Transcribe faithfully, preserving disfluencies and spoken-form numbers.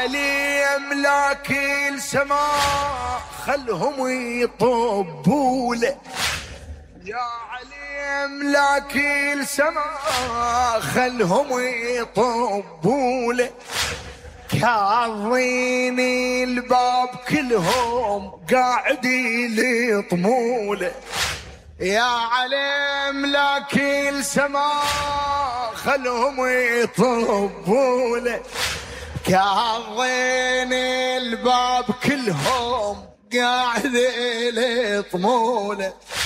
علي املاك السماء خلهم يطبوله، يا علي املاك السماء خلهم يطبوله، كاظين الباب كلهم قاعدين يطموله، يا علي املاك السماء خلهم يطبوله، كاظين الباب كلهم قاعدين يطموله.